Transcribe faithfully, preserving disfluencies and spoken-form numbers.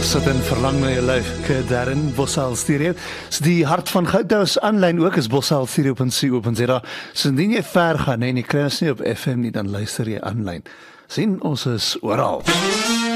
Sit en verlang na jou lyf, Darren Bossal Stereo. So die hart van Goudous aanlyn ook is bossal stereo punt co punt za. So indien jy ver gaan en jy kry ons nie op F M nie, dan luister jy aanlyn. Sien, ons is oral.